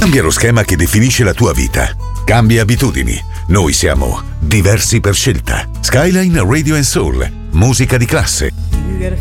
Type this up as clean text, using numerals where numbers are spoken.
Cambia lo schema che definisce la tua vita. Cambia abitudini. Noi siamo diversi per scelta. Skyline Radio and Soul. Musica di classe. You gotta